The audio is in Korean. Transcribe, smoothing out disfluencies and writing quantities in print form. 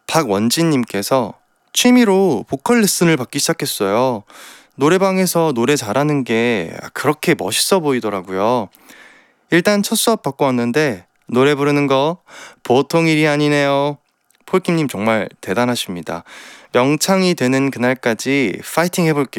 박원진님께서 취미로 보컬 레슨을 받기 시작했어요. 노래방에서 노래 잘하는 게 그렇게 멋있어 보이더라고요. 일단 첫 수업 받고 왔는데 노래 부르는 거 보통 일이 아니네요. 폴킴님 정말 대단하십니다. 명창이 되는 그날까지 파이팅 해볼게요.